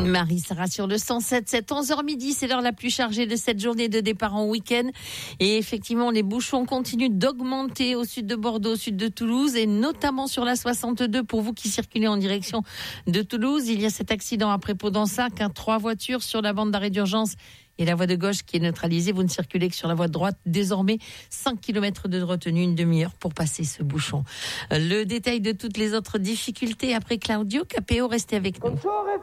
Marie sera sur le 107, c'est 11h midi, c'est l'heure la plus chargée de cette journée de départ en week-end. Et effectivement, les bouchons continuent d'augmenter au sud de Bordeaux, au sud de Toulouse et notamment sur la 62 pour vous qui circulez en direction de Toulouse. Il y a cet accident à Prépot-d'Ensac, 3 voitures sur la bande d'arrêt d'urgence et la voie de gauche qui est neutralisée. Vous ne circulez que sur la voie de droite. Désormais, 5 km de retenue, une demi-heure pour passer ce bouchon. Le détail de toutes les autres difficultés après Claudio Capéo, restez avec nous.